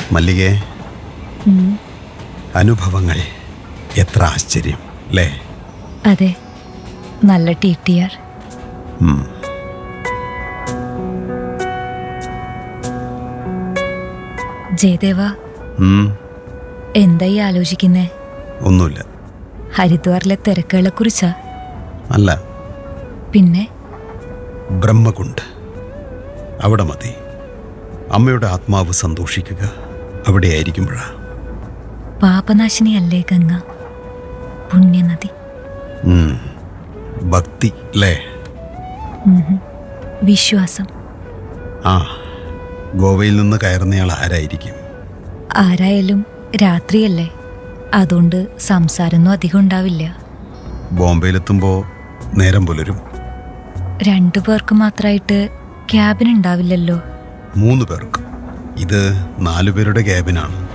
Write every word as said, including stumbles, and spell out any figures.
മല്ലികേ, അനുഭവങ്ങൾ എത്ര ആശ്ചര്യം അല്ലേ? അതെ, നല്ല ടി ടി ആർ. ജയദേവ, എന്തായി ആലോചിക്കുന്നേ? ഒന്നുമില്ല. ഹരിദ്വാറിലെ തിരക്കുകളെ കുറിച്ചാ? അല്ല. പിന്നെ? ബ്രഹ്മകുണ്ട്, അവിടെ മതി. അമ്മയുടെ ആത്മാവ് സന്തോഷിക്കുക അവിടെയായിരിക്കുമ്പോഴാ. പാപനാശിനിയല്ലേ ഗംഗ, പുണ്യനദി. ഭക്തി അല്ലേ? വിശ്വാസം. ആ, ഗോവയിൽ നിന്ന് കയറുന്നയാൾ ആരായിരിക്കും? ആരായാലും രാത്രിയല്ലേ, അതുകൊണ്ട് സംസാരമൊന്നും അധികം ഉണ്ടാവില്ല. ബോംബെയിലെത്തുമ്പോൾ നേരം പുലരും. രണ്ടു പേർക്ക് മാത്രമായിട്ട് ക്യാബിൻ ഉണ്ടാവില്ലല്ലോ. മൂന്ന് പേർക്ക്. ഇത് നാലു പേരുടെ ക്യാബിനാണ്.